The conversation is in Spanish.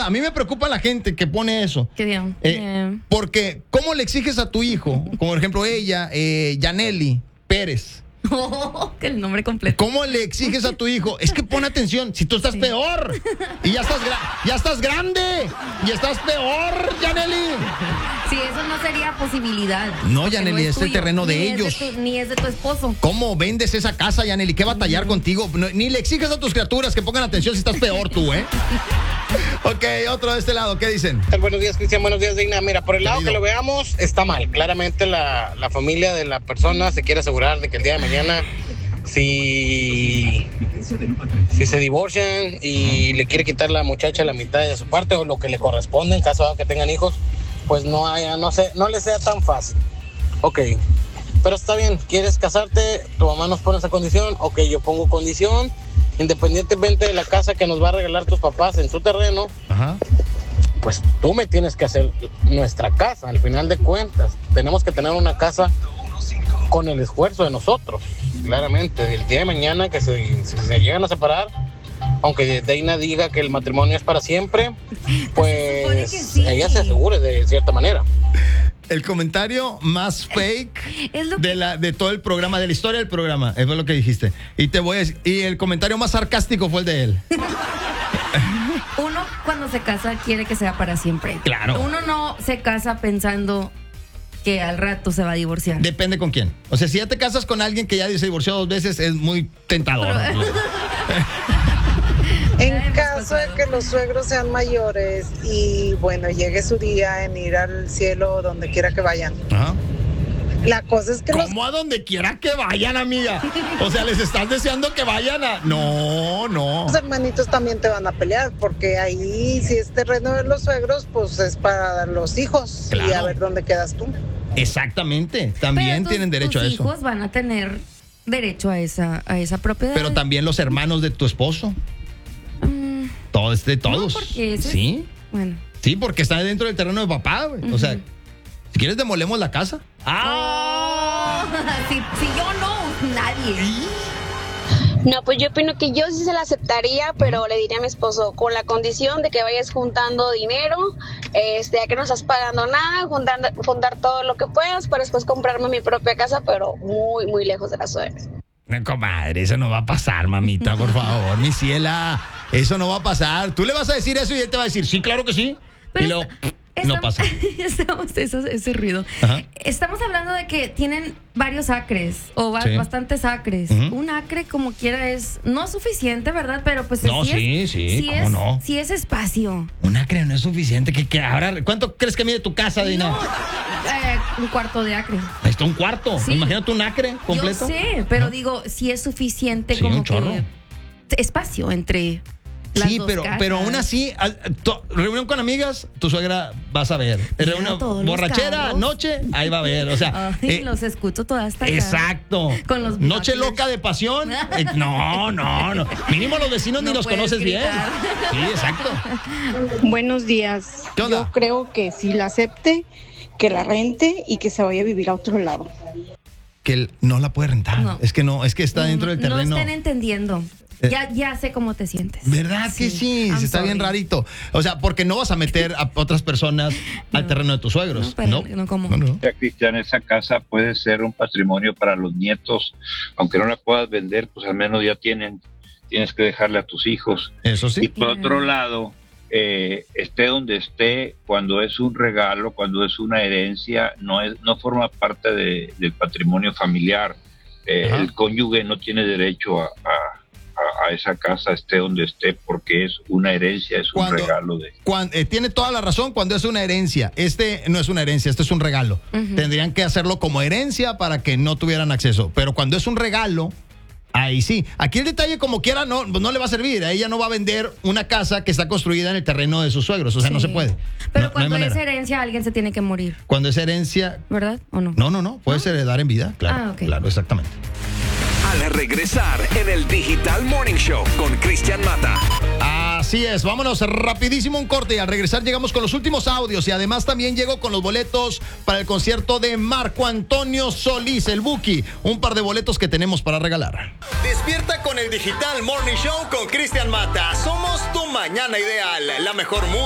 a mí me preocupa la gente que pone eso. Qué bien. Porque, ¿cómo le exiges a tu hijo? Como por ejemplo ella, Yaneli Pérez. Que el nombre completo. ¿Cómo le exiges a tu hijo? Es que pon atención, si tú estás peor y ya estás grande y estás peor, Yaneli. Sí, eso no sería posibilidad. No, Yaneli, no es el terreno de ellos. Ni es de tu esposo. ¿Cómo vendes esa casa, Yaneli? ¿Qué batallar contigo? Ni le exiges a tus criaturas que pongan atención si estás peor tú, ¿eh? Ok, otro de este lado, ¿qué dicen? Buenos días, Cristian, buenos días, Digna. Mira, por el lado que lo veamos, está mal. Claramente la familia de la persona se quiere asegurar de que el día de mañana, si se divorcian y le quiere quitar la muchacha la mitad de su parte o lo que le corresponde en caso de que tengan hijos, pues no le sea tan fácil. Ok, pero está bien, quieres casarte, tu mamá nos pone esa condición, ok, yo pongo condición, independientemente de la casa que nos va a regalar tus papás en su terreno. Ajá. Pues tú me tienes que hacer nuestra casa, al final de cuentas. Tenemos que tener una casa con el esfuerzo de nosotros, claramente. El día de mañana que si se llegan a separar, aunque Deina diga que el matrimonio es para siempre, pues sí. Ella se asegure de cierta manera. El comentario más fake de todo el programa, de la historia del programa, eso es lo que dijiste. Y el comentario más sarcástico fue el de él. Uno cuando se casa quiere que sea para siempre. Claro. Uno no se casa pensando que al rato se va a divorciar. Depende con quién. O sea, si ya te casas con alguien que ya se divorció 2 veces, es muy tentador. En caso de que los suegros sean mayores y bueno, llegue su día en ir al cielo donde quiera que vayan. Ajá. La cosa es que ¿Cómo a donde quiera que vayan, amiga? O sea, ¿les estás deseando que vayan a...? No. Los hermanitos también te van a pelear, porque ahí, si es terreno de los suegros, pues es para los hijos. Claro. Y a ver dónde quedas tú. Exactamente. También tienen derecho a eso. Tus hijos van a tener derecho a esa propiedad. Pero también los hermanos de tu esposo. Todos. No, porque ¿Sí? Bueno. Sí, porque está dentro del terreno de papá, güey. O sea, si quieres demolemos la casa. Si yo no, nadie. No, pues yo opino que yo sí se la aceptaría, pero le diría a mi esposo, con la condición de que vayas juntando dinero, ya que no estás pagando nada, juntar todo lo que puedas para después comprarme mi propia casa, pero muy, muy lejos de la suegra. No, comadre, eso no va a pasar, mamita, por favor, mi ciela. Eso no va a pasar. Tú le vas a decir eso y él te va a decir, sí, claro que sí. Pero y luego, no pasa. Ese ruido. Ajá. Estamos hablando de que tienen varios acres o bastantes acres. Un acre como quiera es no suficiente, ¿verdad? Pero pues no, sí, ¿cómo no? Sí es espacio. Un acre no es suficiente. Ahora, ¿cuánto crees que mide tu casa, Dina? No, un cuarto de acre. Ahí está un cuarto. Sí. Imagínate un acre completo. Yo sé, pero digo, si es suficiente sí, como un chorro. que espacio entre las dos casas. Pero aún así, reunión con amigas, tu suegra vas a ver. Reunión, borrachera, noche, ahí va a ver. O sea, los escucho todas hasta acá. Exacto. Con los noche loca de pasión. No. Mínimo los vecinos ni los conoces gritar bien. Sí, exacto. Buenos días. ¿Qué onda? Yo creo que sí la acepte, que la rente y que se vaya a vivir a otro lado. Que él no la puede rentar. No. Es que está dentro del terreno. No están entendiendo. Ya sé cómo te sientes. ¿Verdad que sí? Está bien rarito. O sea, porque no vas a meter a otras personas al terreno de tus suegros. No. Ya, Cristian, esa casa puede ser un patrimonio para los nietos. Aunque no la puedas vender, pues al menos ya tienes que dejarle a tus hijos. Eso sí. Y por otro lado, esté donde esté, cuando es un regalo, cuando es una herencia, no forma parte del patrimonio familiar. El cónyuge no tiene derecho a esa casa, esté donde esté, porque es una herencia, es un regalo tiene toda la razón cuando es una herencia. No es una herencia, este es un regalo. Tendrían que hacerlo como herencia para que no tuvieran acceso. Pero cuando es un regalo, ahí sí. Aquí el detalle, como quiera, no le va a servir. A ella no va a vender una casa que está construida en el terreno de sus suegros. O sea, no se puede. Pero cuando es herencia, alguien se tiene que morir. Cuando es herencia, ¿verdad? ¿O no? No. Puedes heredar en vida. Claro, okay. Claro, exactamente. Al regresar en el Digital Morning Show con Cristian Mata. Así es, vámonos rapidísimo un corte y al regresar llegamos con los últimos audios y además también llego con los boletos para el concierto de Marco Antonio Solís, el Buki, un par de boletos que tenemos para regalar. Despierta con el Digital Morning Show con Cristian Mata. Somos tu mañana ideal, la mejor música.